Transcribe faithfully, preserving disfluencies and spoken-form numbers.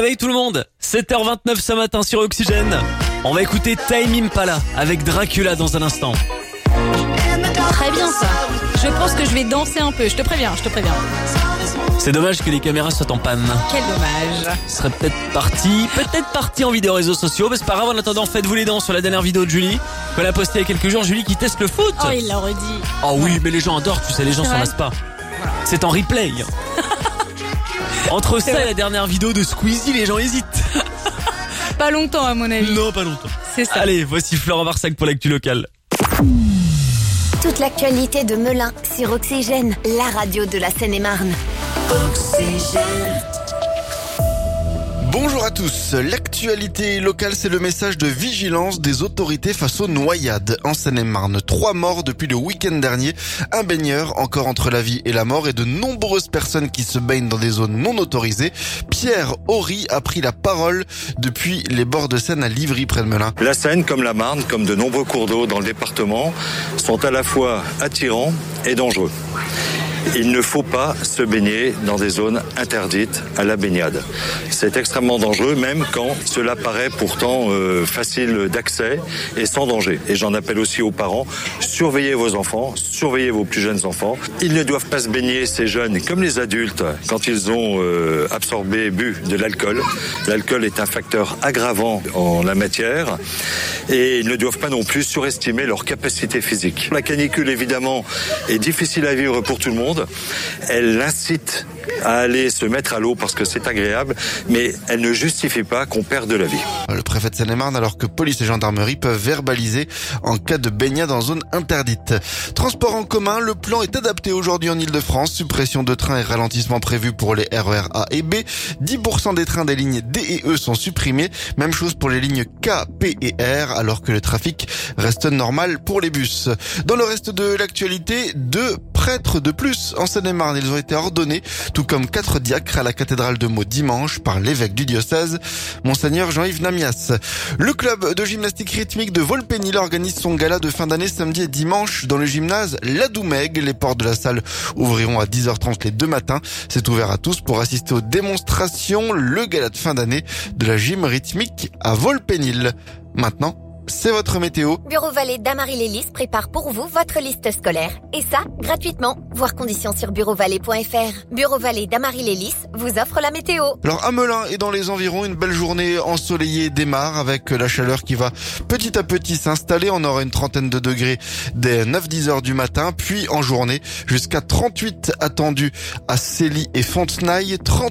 réveil tout le monde, sept heures vingt-neuf ce matin sur Oxygène. On va écouter Tame Impala avec Dracula dans un instant. Très bien ça. Je pense que je vais danser un peu, je te préviens, je te préviens. C'est dommage que les caméras soient en panne. Quel dommage. Ce serait peut-être parti, peut-être parti en vidéo réseaux sociaux, mais c'est pas grave, en attendant faites-vous les dents sur la dernière vidéo de Julie. Qu'on a postée il y a quelques jours, Julie qui teste le foot. Oh, il l'a redit. Oh oui, mais les gens adorent, tu sais, les gens C'est s'en vrai. lassent pas. C'est en replay. Entre ça et la dernière vidéo de Squeezie, les gens hésitent. Pas longtemps à mon avis. Non, pas longtemps. C'est ça. Allez, voici Florent Varsac pour l'actu locale. Toute l'actualité de Melun sur Oxygène, la radio de la Seine-et-Marne. Bonjour à tous. L'actualité locale, c'est le message de vigilance des autorités face aux noyades en Seine-et-Marne. Trois morts depuis le week-end dernier, un baigneur encore entre la vie et la mort et de nombreuses personnes qui se baignent dans des zones non autorisées. Pierre Horry a pris la parole depuis les bords de Seine à Livry près de Melun. La Seine, comme la Marne, comme de nombreux cours d'eau dans le département, sont à la fois attirants et dangereux. Il ne faut pas se baigner dans des zones interdites à la baignade. C'est extrêmement dangereux, même quand cela paraît pourtant euh, facile d'accès et sans danger. Et j'en appelle aussi aux parents, surveillez vos enfants, surveillez vos plus jeunes enfants. Ils ne doivent pas se baigner, ces jeunes, comme les adultes, quand ils ont euh, absorbé, bu de l'alcool. L'alcool est un facteur aggravant en la matière. Et ils ne doivent pas non plus surestimer leur capacité physique. La canicule, évidemment, est difficile à vivre pour tout le monde. Elle incite à aller se mettre à l'eau parce que c'est agréable, mais elle ne justifie pas qu'on perde de la vie. Le préfet de Seine-et-Marne, alors que police et gendarmerie peuvent verbaliser en cas de baignade en zone interdite. Transport en commun, le plan est adapté aujourd'hui en Ile-de-France. Suppression de trains et ralentissement prévu pour les R E R A et B. dix pour cent des trains des lignes D et E sont supprimés. Même chose pour les lignes K, P et R, alors que le trafic reste normal pour les bus. Dans le reste de l'actualité, deux prêtres de plus en Seine-et-Marne. Ils ont été ordonnés, tout comme quatre diacres à la cathédrale de Meaux dimanche par l'évêque du diocèse, Monseigneur Jean-Yves Namias. Le club de gymnastique rythmique de Volpénil organise son gala de fin d'année samedi et dimanche dans le gymnase La Doumègue. Les portes de la salle ouvriront à dix heures trente les deux matins. C'est ouvert à tous pour assister aux démonstrations. Le gala de fin d'année de la gym rythmique à Volpénil. Maintenant, c'est votre météo. Bureau Vallée d'Amarie-Lélis prépare pour vous votre liste scolaire. Et ça, gratuitement. Voir conditions sur bureau vallée point f r. Bureau Vallée d'Amarie-Lélis vous offre la météo. Alors à Melun et dans les environs, une belle journée ensoleillée démarre avec la chaleur qui va petit à petit s'installer. On aura une trentaine de degrés dès neuf dix heures du matin, puis en journée jusqu'à trente-huit attendus à Cély et Fontenailles, trente